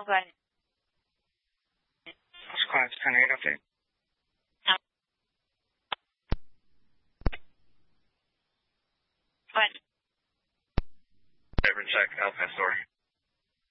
go ahead. Class 10-8 update. Go ahead. Check Alpha Story.